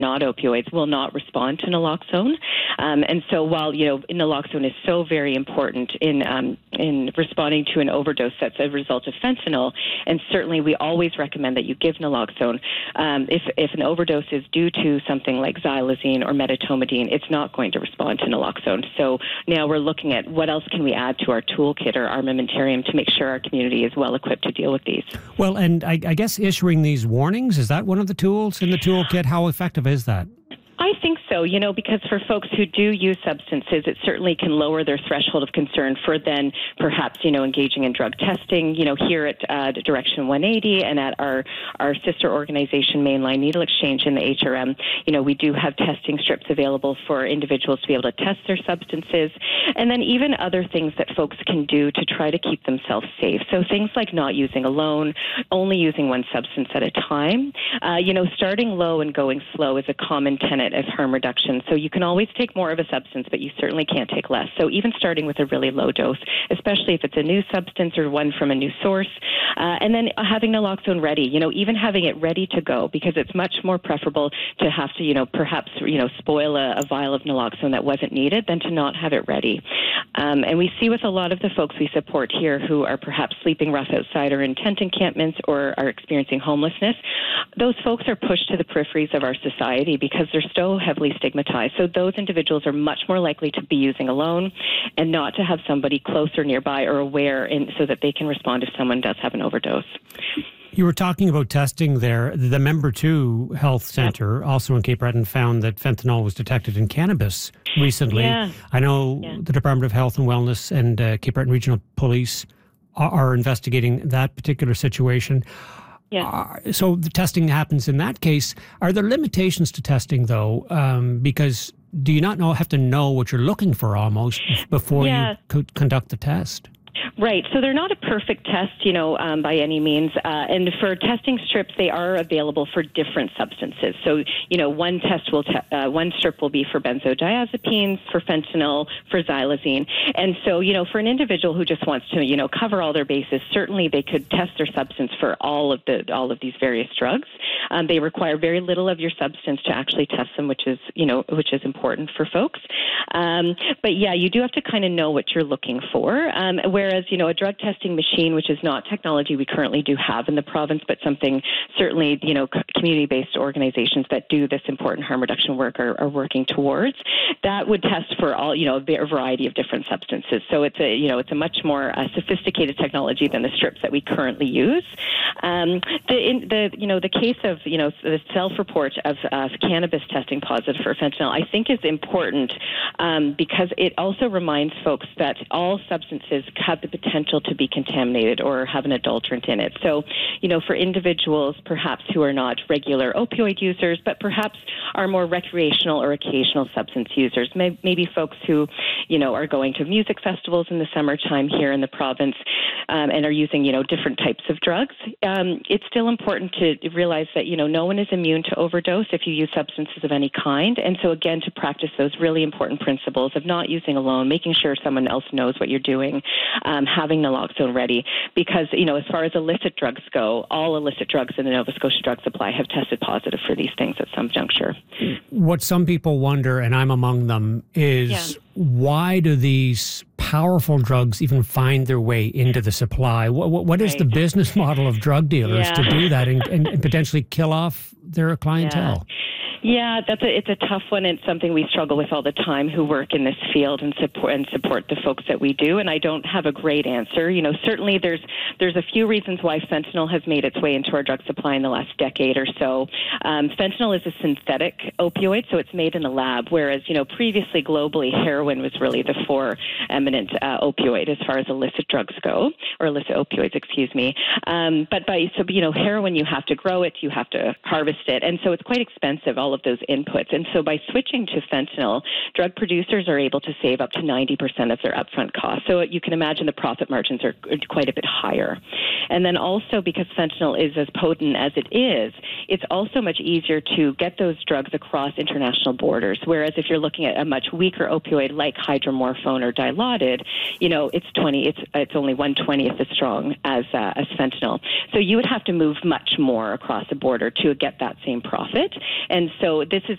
not opioids will not respond to naloxone. And so while, naloxone is so very important in responding to an overdose that's a result of fentanyl, and certainly we always recommend that you give naloxone. If an overdose is due to something like xylazine or medetomidine, it's not going to respond to naloxone. So now we're looking at what else can we add to our toolkit or armamentarium to make sure our community is well equipped to deal with these. Well, and I guess issuing these warnings, is that one of the tools in the toolkit? How effective is that? I think so, because for folks who do use substances, it certainly can lower their threshold of concern for then perhaps, engaging in drug testing, here at Direction 180 and at our sister organization, Mainline Needle Exchange in the HRM, we do have testing strips available for individuals to be able to test their substances, and then even other things that folks can do to try to keep themselves safe. So things like not using alone, only using one substance at a time, starting low and going slow is a common tenet of harm reduction. So you can always take more of a substance, but you certainly can't take less. So even starting with a really low dose, especially if it's a new substance or one from a new source, and then having naloxone ready, even having it ready to go, because it's much more preferable to have to, perhaps, spoil a vial of naloxone that wasn't needed than to not have it ready. And we see with a lot of the folks we support here who are perhaps sleeping rough outside or in tent encampments or are experiencing homelessness, those folks are pushed to the peripheries of our society because they're so heavily stigmatized. So those individuals are much more likely to be using alone and not to have somebody close or nearby or aware so that they can respond if someone does have an overdose. You were talking about testing there. The Member 2 Health Centre, also in Cape Breton, found that fentanyl was detected in cannabis recently. Yeah. I know the Department of Health and Wellness and Cape Breton Regional Police are investigating that particular situation. Yeah. So the testing happens in that case. Are there limitations to testing, though? Because do you not have to know what you're looking for almost before you conduct the test? Right. So they're not a perfect test, by any means. And for testing strips, they are available for different substances. So, one strip will be for benzodiazepines, for fentanyl, for xylazine. And so, for an individual who just wants to, cover all their bases, certainly they could test their substance for all of these various drugs. They require very little of your substance to actually test them, which is important for folks. But yeah, you do have to kind of know what you're looking for. Whereas, a drug testing machine, which is not technology we currently do have in the province, but something certainly, community-based organizations that do this important harm reduction work are working towards, that would test for all, a variety of different substances. So it's a much more sophisticated technology than the strips that we currently use. The case of, the self-report of cannabis testing positive for fentanyl, I think is important because it also reminds folks that all substances have the potential to be contaminated or have an adulterant in it. So, for individuals perhaps who are not regular opioid users, but perhaps are more recreational or occasional substance users, maybe folks who, are going to music festivals in the summertime here in the province and are using, different types of drugs, it's still important to realize that, no one is immune to overdose if you use substances of any kind. And so, again, to practice those really important principles of not using alone, making sure someone else knows what you're doing, having naloxone ready, because, as far as illicit drugs go, all illicit drugs in the Nova Scotia drug supply have tested positive for these things at some juncture. What some people wonder, and I'm among them, is why do these powerful drugs even find their way into the supply? What is the business model of drug dealers to do that and potentially kill off their clientele? Yeah, it's a tough one. It's something we struggle with all the time who work in this field and support the folks that we do. And I don't have a great answer. Certainly there's a few reasons why fentanyl has made its way into our drug supply in the last decade or so. Fentanyl is a synthetic opioid, so it's made in a lab, whereas, previously globally, heroin was really the foreminent opioid as far as illicit drugs go, or illicit opioids, excuse me. But heroin, you have to grow it, you have to harvest it, and so it's quite expensive, all of those inputs. And so by switching to fentanyl, drug producers are able to save up to 90% of their upfront costs. So you can imagine the profit margins are quite a bit higher. And then also because fentanyl is as potent as it is, it's also much easier to get those drugs across international borders. Whereas if you're looking at a much weaker opioid like hydromorphone or Dilaudid, it's only 1/20th as strong as fentanyl. So you would have to move much more across the border to get that same profit. And so this is